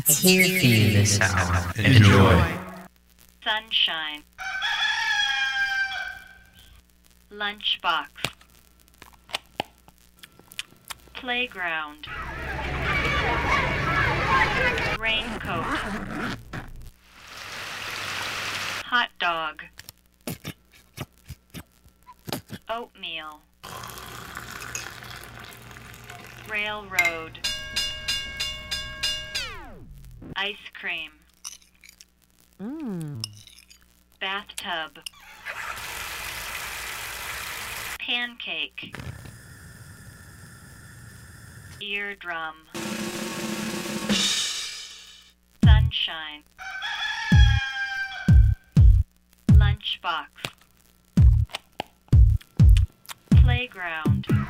It's here for you this hour. Enjoy. Sunshine. Lunchbox. Playground. Raincoat. Hot dog. Oatmeal. Railroad. Ice cream. Bathtub. Pancake. Eardrum. Sunshine. Lunchbox. Playground.